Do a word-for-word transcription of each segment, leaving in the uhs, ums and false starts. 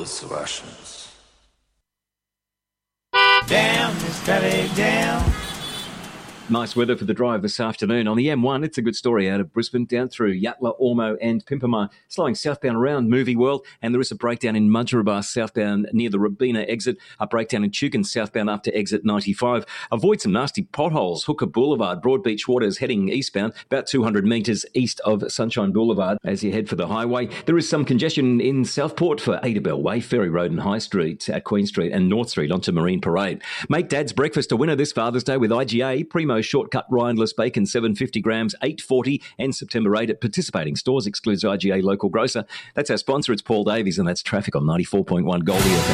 those Russians. Damn, steady down. Nice weather for the drive this afternoon. On the M one, it's a good story out of Brisbane, down through Yatala, Ormo and Pimpama, slowing southbound around Movie World, and there is a breakdown in Mudgeeraba southbound near the Robina exit, a breakdown in Chukin southbound after exit ninety-five. Avoid some nasty potholes. Hooker Boulevard, Broadbeach Waters heading eastbound, about two hundred metres east of Sunshine Boulevard as you head for the highway. There is some congestion in Southport for Adabel Way, Ferry Road and High Street, at Queen Street and North Street onto Marine Parade. Make Dad's breakfast a winner this Father's Day with I G A. Primo Shortcut Rindless Bacon, seven hundred fifty grams, eight forty, and September eighth at participating stores, excludes I G A local grocer. That's our sponsor. It's Paul Davies, and that's traffic on ninety-four point one Goldie F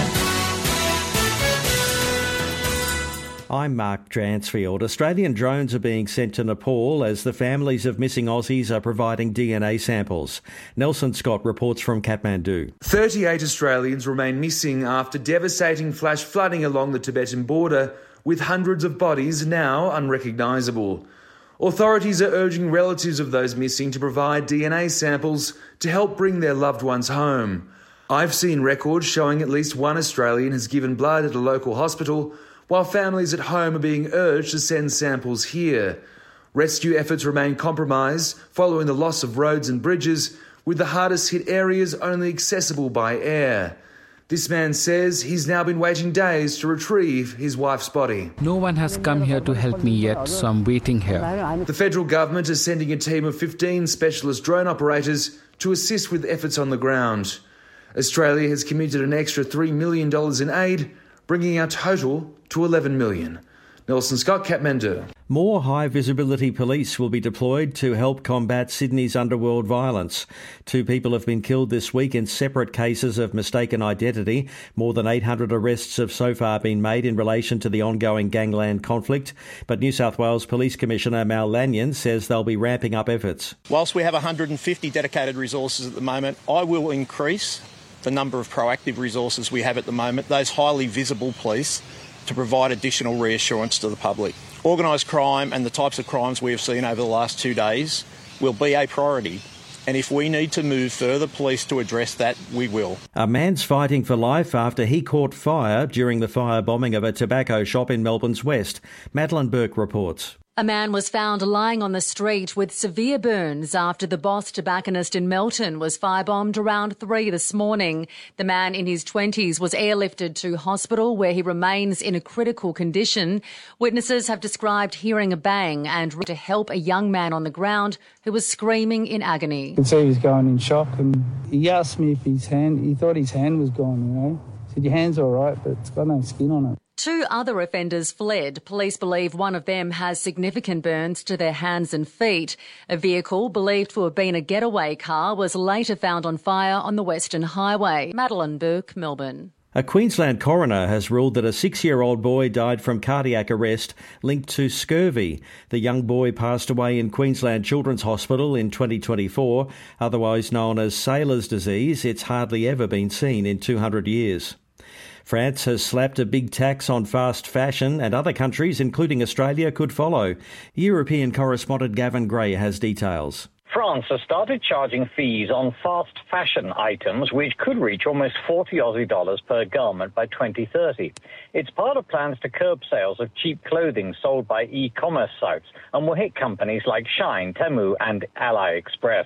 M. I'm Mark Dransfield. Australian drones are being sent to Nepal as the families of missing Aussies are providing D N A samples. Nelson Scott reports from Kathmandu. thirty-eight Australians remain missing after devastating flash flooding along the Tibetan border, with hundreds of bodies now unrecognisable. Authorities are urging relatives of those missing to provide D N A samples to help bring their loved ones home. I've seen records showing at least one Australian has given blood at a local hospital, while families at home are being urged to send samples here. Rescue efforts remain compromised following the loss of roads and bridges, with the hardest hit areas only accessible by air. This man says he's now been waiting days to retrieve his wife's body. No one has come here to help me yet, so I'm waiting here. The federal government is sending a team of fifteen specialist drone operators to assist with efforts on the ground. Australia has committed an extra three million dollars in aid, bringing our total to eleven million dollars. Nelson Scott, Kathmandu. More high-visibility police will be deployed to help combat Sydney's underworld violence. Two people have been killed this week in separate cases of mistaken identity. More than eight hundred arrests have so far been made in relation to the ongoing gangland conflict. But New South Wales Police Commissioner Mal Lanyon says they'll be ramping up efforts. Whilst we have one hundred fifty dedicated resources at the moment, I will increase the number of proactive resources we have at the moment, those highly visible police, to provide additional reassurance to the public. Organised crime and the types of crimes we have seen over the last two days will be a priority. And if we need to move further police to address that, we will. A man's fighting for life after he caught fire during the firebombing of a tobacco shop in Melbourne's west. Madeline Burke reports. A man was found lying on the street with severe burns after the Boss tobacconist in Melton was firebombed around three this morning. The man in his twenties was airlifted to hospital where he remains in a critical condition. Witnesses have described hearing a bang and to help a young man on the ground who was screaming in agony. You could see he was going in shock, and he asked me if his hand, he thought his hand was gone, you know. He said, your hand's all right, but it's got no skin on it. Two other offenders fled. Police believe one of them has significant burns to their hands and feet. A vehicle believed to have been a getaway car was later found on fire on the Western Highway. Madeline Burke, Melbourne. A Queensland coroner has ruled that a six-year-old boy died from cardiac arrest linked to scurvy. The young boy passed away in Queensland Children's Hospital in twenty twenty-four, otherwise known as sailor's disease. It's hardly ever been seen in two hundred years. France has slapped a big tax on fast fashion, and other countries, including Australia, could follow. European correspondent Gavin Gray has details. France has started charging fees on fast fashion items, which could reach almost forty Aussie dollars per garment by twenty thirty. It's part of plans to curb sales of cheap clothing sold by e-commerce sites and will hit companies like Shein, Temu and AliExpress.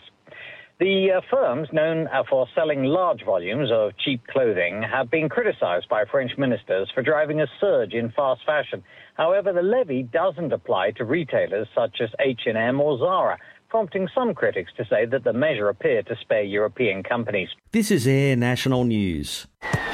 The uh, firms known uh, for selling large volumes of cheap clothing have been criticised by French ministers for driving a surge in fast fashion. However, the levy doesn't apply to retailers such as H and M or Zara, prompting some critics to say that the measure appeared to spare European companies. This is Air National News.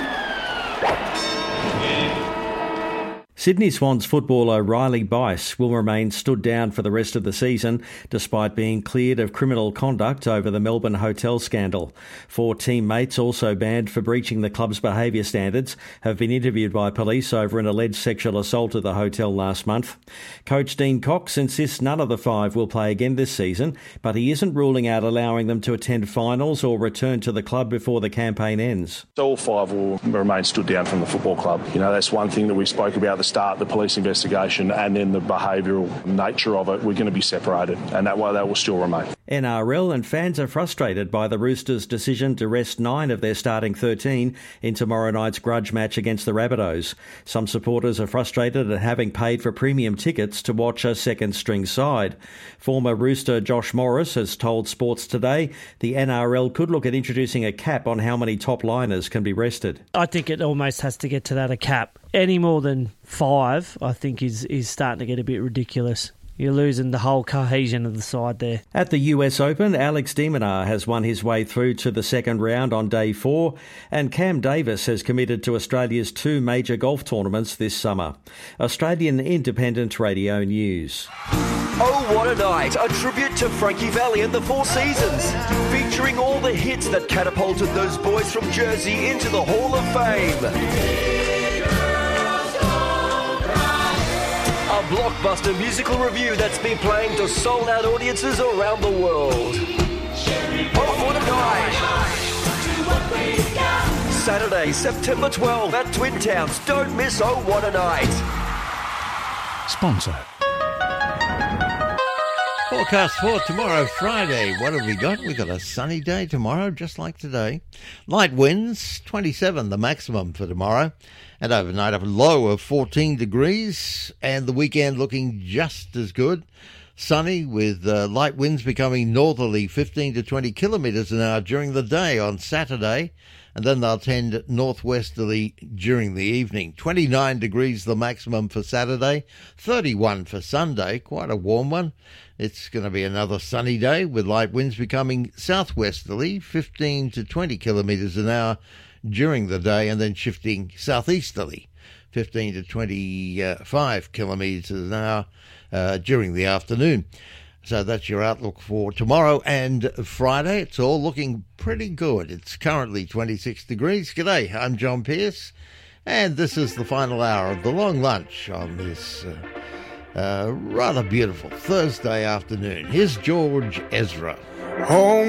Sydney Swans footballer Riley Bice will remain stood down for the rest of the season, despite being cleared of criminal conduct over the Melbourne hotel scandal. Four teammates, also banned for breaching the club's behaviour standards, have been interviewed by police over an alleged sexual assault at the hotel last month. Coach Dean Cox insists none of the five will play again this season, but he isn't ruling out allowing them to attend finals or return to the club before the campaign ends. All five will remain stood down from the football club. You know, that's one thing that we spoke about at the start, the police investigation and then the behavioural nature of it. We're going to be separated, and that way they will still remain. N R L and fans are frustrated by the Roosters' decision to rest nine of their starting thirteen in tomorrow night's grudge match against the Rabbitohs. Some supporters are frustrated at having paid for premium tickets to watch a second-string side. Former Rooster Josh Morris has told Sports Today the N R L could look at introducing a cap on how many top liners can be rested. I think it almost has to get to that, a cap. Any more than five, I think, is, is starting to get a bit ridiculous. You're losing the whole cohesion of the side there. At the U S Open, Alex de Minaur has won his way through to the second round on day four, and Cam Davis has committed to Australia's two major golf tournaments this summer. Australian Independent Radio News. Oh, What a Night, a tribute to Frankie Valli and the Four Seasons, featuring all the hits that catapulted those boys from Jersey into the Hall of Fame. A blockbuster musical review that's been playing to sold-out audiences around the world. Oh, What a Night! Saturday, September twelfth at Twin Towns. Don't miss Oh, What a Night! Sponsor. Forecast for tomorrow, Friday. What have we got? We've got a sunny day tomorrow, just like today. Light winds, twenty-seven the maximum for tomorrow. And overnight, a low of fourteen degrees. And the weekend looking just as good. Sunny with uh, light winds becoming northerly, fifteen to twenty kilometres an hour during the day on Saturday. And then they'll tend northwesterly during the evening. twenty-nine degrees the maximum for Saturday, thirty-one for Sunday, quite a warm one. It's going to be another sunny day with light winds becoming southwesterly, fifteen to twenty kilometres an hour during the day, and then shifting southeasterly, fifteen to twenty-five kilometres an hour uh, during the afternoon. So that's your outlook for tomorrow and Friday. It's all looking pretty good. It's currently twenty-six degrees. G'day, I'm John Pearce, and this is the final hour of the long lunch on this uh, uh, rather beautiful Thursday afternoon. Here's George Ezra. Home